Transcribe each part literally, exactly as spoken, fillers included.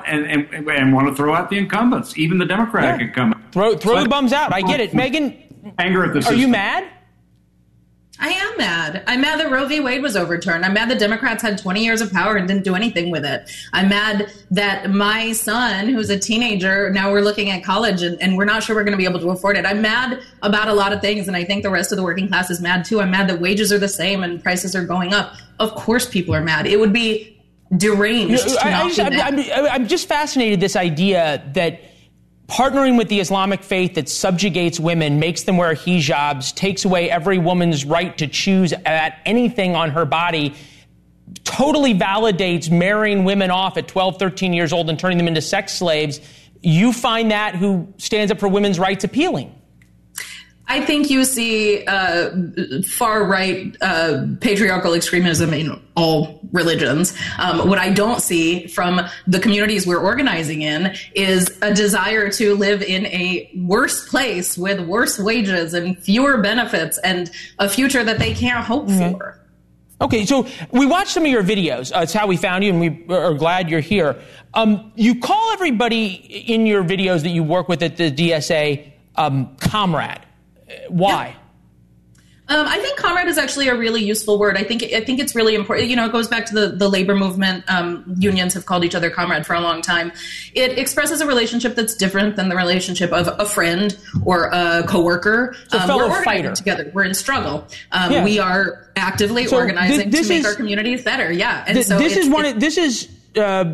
and, and, and want to throw out the incumbents, even the Democratic yeah. incumbent. Throw, throw so the bums out. I get it. Megan, anger at the system. Are you mad? I am mad. I'm mad that Roe v. Wade was overturned. I'm mad that Democrats had twenty years of power and didn't do anything with it. I'm mad that my son, who's a teenager, now we're looking at college and, and we're not sure we're going to be able to afford it. I'm mad about a lot of things, and I think the rest of the working class is mad too. I'm mad that wages are the same and prices are going up. Of course people are mad. It would be deranged you know, to I, not I just, be I'm, mad. I'm, I'm just fascinated this idea that partnering with the Islamic faith that subjugates women, makes them wear hijabs, takes away every woman's right to choose at anything on her body, totally validates marrying women off at twelve, thirteen years old and turning them into sex slaves. You find that who stands up for women's rights appealing? I think you see uh, far-right uh, patriarchal extremism in all religions. Um, what I don't see from the communities we're organizing in is a desire to live in a worse place with worse wages and fewer benefits and a future that they can't hope mm-hmm. for. Okay, so we watched some of your videos. Uh, it's how we found you, and we are glad you're here. Um, you call everybody in your videos that you work with at the D S A um, comrade. Why? Yeah. Um, I think comrade is actually a really useful word. I think I think it's really important. You know, it goes back to the, the labor movement. Um, unions have called each other comrade for a long time. It expresses a relationship that's different than the relationship of a friend or a coworker. So um, fellow we're fighter together. We're in struggle. Um, yeah. We are actively so organizing th- to make is, our communities better. Yeah, and th- so this it's, is one. It, of, this is uh,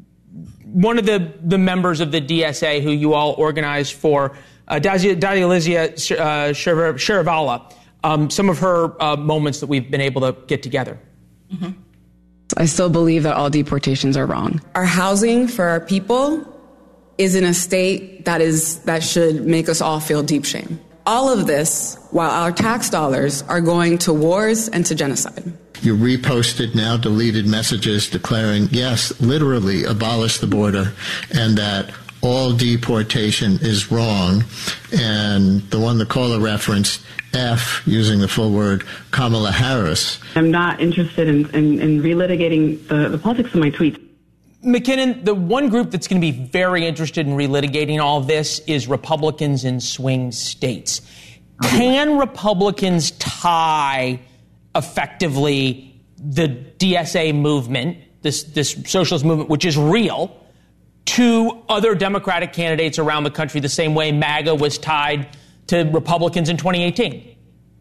one of the the members of the D S A who you all organized for. Uh, Dalializia uh, Sherivala, um, some of her uh, moments that we've been able to get together. Mm-hmm. I still believe that all deportations are wrong. Our housing for our people is in a state that is that should make us all feel deep shame. All of this while our tax dollars are going to wars and to genocide. You reposted now deleted messages declaring, yes, literally abolish the border, and that all deportation is wrong. And the one the caller referenced, F, using the full word, Kamala Harris. I'm not interested in, in, in relitigating the, the politics of my tweets. McKinnon, the one group that's going to be very interested in relitigating all of this is Republicans in swing states. Can Republicans tie effectively the D S A movement, this, this socialist movement, which is real, to other Democratic candidates around the country the same way MAGA was tied to Republicans in twenty eighteen?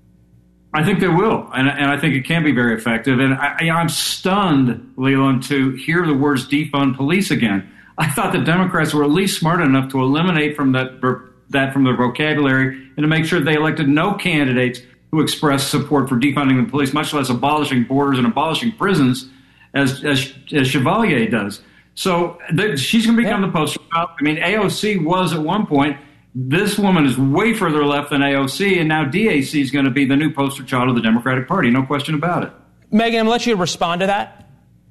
I think they will, and, and I think it can be very effective. And I, I'm stunned, Leland, to hear the words defund police again. I thought the Democrats were at least smart enough to eliminate from that, that from their vocabulary and to make sure they elected no candidates who expressed support for defunding the police, much less abolishing borders and abolishing prisons, as, as, as Chevalier does. So th- she's going to become yeah. the poster child. I mean, A O C was at one point. This woman is way further left than A O C, and now D A C is going to be the new poster child of the Democratic Party. No question about it. Megan, I'm going to let you respond to that.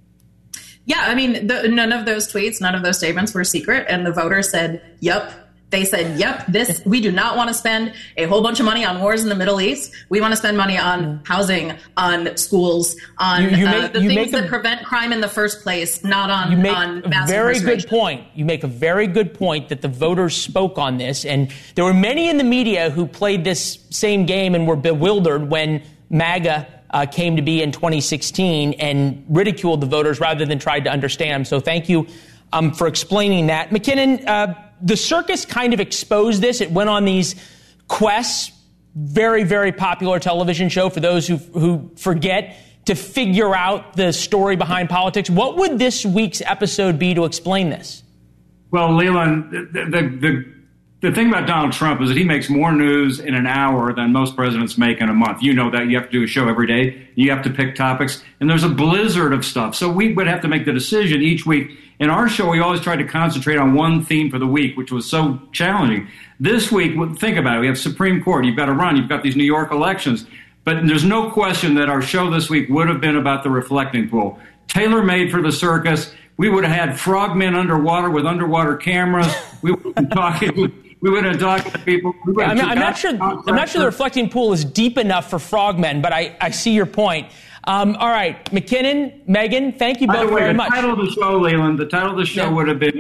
Yeah, I mean, the, none of those tweets, none of those statements were secret, and the voters said, yep. They said, yep, this we do not want to spend a whole bunch of money on wars in the Middle East. We want to spend money on housing, on schools, on you, you uh, make, the you things make that a, prevent crime in the first place, not on, you make on a mass very incarceration. good point. You make a very good point that the voters spoke on this. And there were many in the media who played this same game and were bewildered when MAGA uh, came to be in twenty sixteen and ridiculed the voters rather than tried to understand them. So thank you um, for explaining that. McKinnon, uh, the circus kind of exposed this. It went on these quests, very, very popular television show for those who who forget, to figure out the story behind politics. What would this week's episode be to explain this? Well, Leland, the, the, the, the thing about Donald Trump is that he makes more news in an hour than most presidents make in a month. You know that. You have to do a show every day. You have to pick topics. And there's a blizzard of stuff. So we would have to make the decision each week. In our show, we always tried to concentrate on one theme for the week, which was so challenging. This week, think about it. We have Supreme Court. You've got to run. You've got these New York elections. But there's no question that our show this week would have been about the reflecting pool. Tailor-made for the circus. We would have had frogmen underwater with underwater cameras. We would have been talking... We would have talked to people. Yeah, I'm, I'm not sure. I'm not sure the reflecting pool is deep enough for frogmen, but I, I see your point. Um, all right, McKinnon, Megan, thank you both By the way, very the much. title of the show, Leland, the title of the show yeah. would have been